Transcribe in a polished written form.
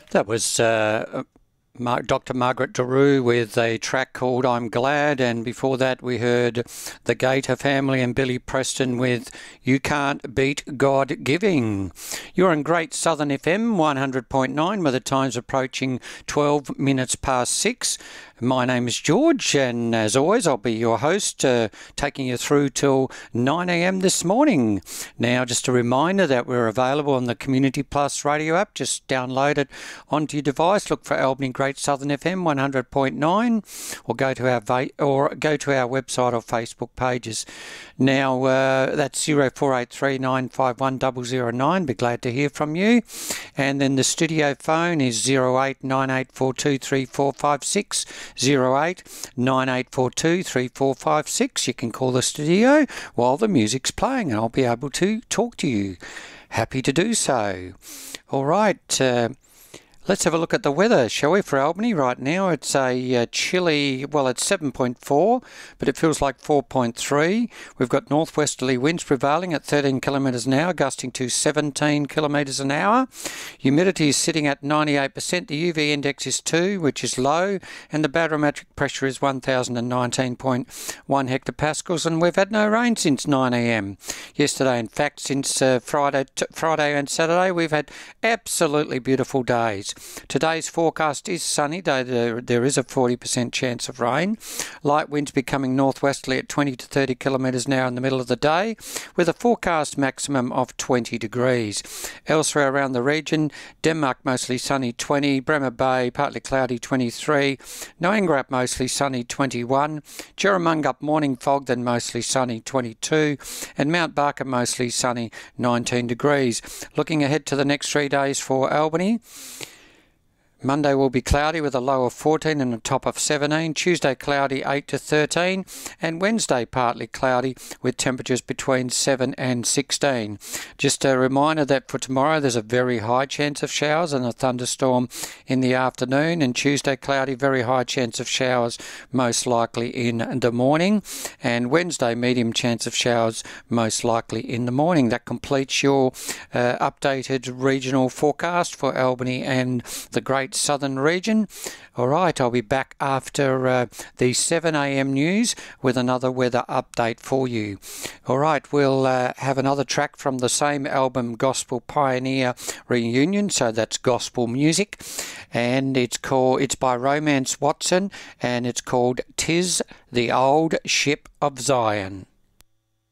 That was Dr. Margaret Daru with a track called I'm Glad, and before that we heard the Gator Family and Billy Preston with You Can't Beat God Giving. You're on Great Southern FM 100.9 with the times approaching 12 minutes past 6. My name is George, and as always I'll be your host, taking you through till 9 a.m. this morning. Now, just a reminder that we're available on the Community Plus radio app. Just download it onto your device, look for Albany Great Southern FM 100.9, or go to our website or Facebook pages. Now, that's 0483 951 009. Be glad to hear from you. And then the studio phone is 089842 3456. 089842 3456. You can call the studio while the music's playing and I'll be able to talk to you. Happy to do so. All right, let's have a look at the weather, shall we, for Albany right now. It's a chilly, well, it's 7.4, but it feels like 4.3. We've got northwesterly winds prevailing at 13 kilometres an hour, gusting to 17 kilometres an hour. Humidity is sitting at 98%. The UV index is 2, which is low, and the barometric pressure is 1019.1 hectopascals, and we've had no rain since 9 a.m. yesterday. In fact, since Friday and Saturday, we've had absolutely beautiful days. Today's forecast is sunny, though there is a 40% chance of rain. Light winds becoming northwesterly at 20 to 30 kilometres an hour in the middle of the day, with a forecast maximum of 20 degrees. Elsewhere around the region, Denmark mostly sunny 20, Bremer Bay partly cloudy 23, Neuengrap mostly sunny 21, Jerramungup morning fog then mostly sunny 22, and Mount Barker mostly sunny 19 degrees. Looking ahead to the next 3 days for Albany, Monday will be cloudy with a low of 14 and a top of 17. Tuesday cloudy 8 to 13. And Wednesday partly cloudy with temperatures between 7 and 16. Just a reminder that for tomorrow there's a very high chance of showers and a thunderstorm in the afternoon. And Tuesday cloudy, very high chance of showers, most likely in the morning. And Wednesday medium chance of showers, most likely in the morning. That completes your updated regional forecast for Albany and the Great Southern region. All right, I'll be back after the 7 a.m. news with another weather update for you. All right, we'll have another track from the same album, Gospel Pioneer Reunion, so that's gospel music, and it's by Romance Watson, and it's called 'Tis the Old Ship of Zion.